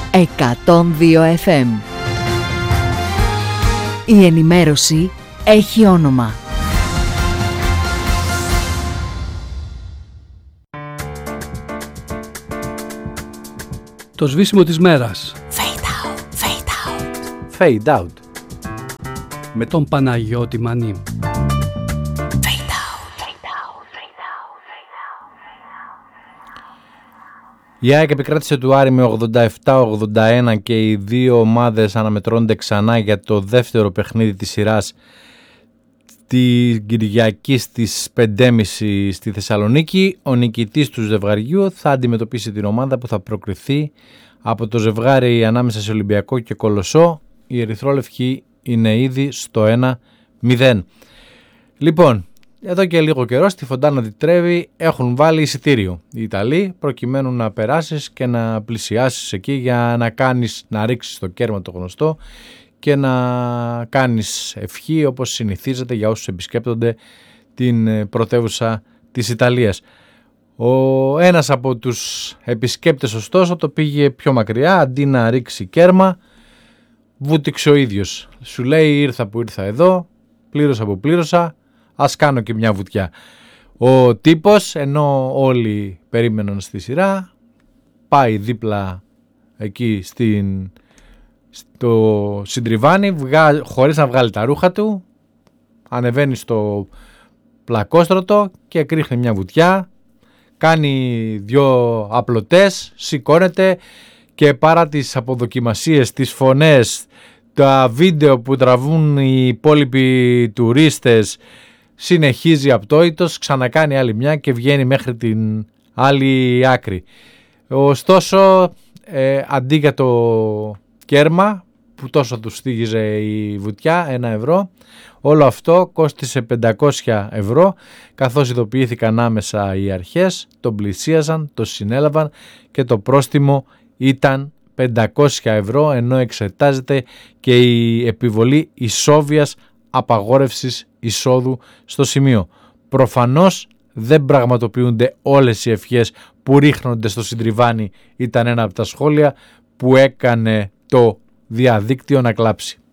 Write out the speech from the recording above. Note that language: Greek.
102 FM. Η ενημέρωση έχει όνομα. Το σβήσιμο της μέρας. Fade out. Με τον Παναγιώτη Μανί. Η ΑΕΚ επικράτησε του Άρη με 87-81 και οι δύο ομάδες αναμετρώνονται ξανά για το δεύτερο παιχνίδι της σειράς την Κυριακή στις 5.30 στη Θεσσαλονίκη. Ο νικητής του ζευγαριού θα αντιμετωπίσει την ομάδα που θα προκριθεί από το ζευγάρι ανάμεσα σε Ολυμπιακό και Κολοσσό. Οι ερυθρόλευκοι είναι ήδη στο 1-0. Λοιπόν, εδώ και λίγο καιρό στη Φοντάνα τη Τρέβη έχουν βάλει εισιτήριο οι Ιταλοί προκειμένου να περάσεις και να πλησιάσεις εκεί για να ρίξεις το κέρμα το γνωστό και να κάνεις ευχή όπως συνηθίζεται για όσους επισκέπτονται την πρωτεύουσα της Ιταλίας. Ένας από τους επισκέπτες ωστόσο το πήγε πιο μακριά, αντί να ρίξει κέρμα βούτυξε ο ίδιος. Σου λέει ήρθα που ήρθα εδώ, πλήρωσα που πλήρωσα, ας κάνω και μια βουτιά. Ο τύπος, ενώ όλοι περίμεναν στη σειρά, πάει δίπλα εκεί στο συντριβάνι, χωρίς να βγάλει τα ρούχα του, ανεβαίνει στο πλακόστρωτο και κρίχνει μια βουτιά, κάνει δυο απλωτές, σηκώνεται και παρά τις αποδοκιμασίες, τις φωνές, τα βίντεο που τραβούν οι υπόλοιποι τουρίστες, συνεχίζει απτόητος, ξανακάνει άλλη μια και βγαίνει μέχρι την άλλη άκρη. Ωστόσο, αντί για το κέρμα που τόσο του στήγιζε η βουτιά, 1 ευρώ, όλο αυτό κόστισε 500 ευρώ, καθώς ειδοποιήθηκαν άμεσα οι αρχές, τον πλησίαζαν, το συνέλαβαν και το πρόστιμο ήταν 500 ευρώ, ενώ εξετάζεται και η επιβολή ισόβιας απαγόρευσης εισόδου στο σημείο. Προφανώς δεν πραγματοποιούνται όλες οι ευχές που ρίχνονται στο συντριβάνι, ήταν ένα από τα σχόλια που έκανε το διαδίκτυο να κλάψει.